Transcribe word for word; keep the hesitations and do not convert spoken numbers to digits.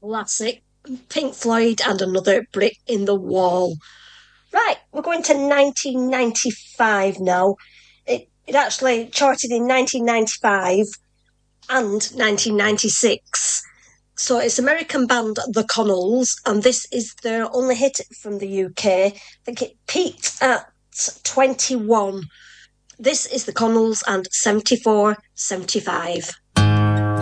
Classic. Pink Floyd and Another Brick in the Wall. Right, we're going to nineteen ninety-five now. It, it actually charted in nineteen ninety-five and nineteen ninety-six. So it's American band The Connells, and this is their only hit from the U K. I think it peaked at twenty-one. This is The Connells and seventy-four seventy-five.